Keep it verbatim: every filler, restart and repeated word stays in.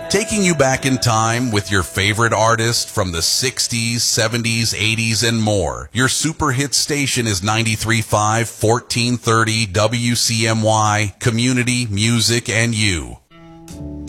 Taking you back in time with your favorite artist from the sixties, seventies, eighties, and more. Your super hit station is ninety-three point five, fourteen thirty W C M Y, Community, Music, and You.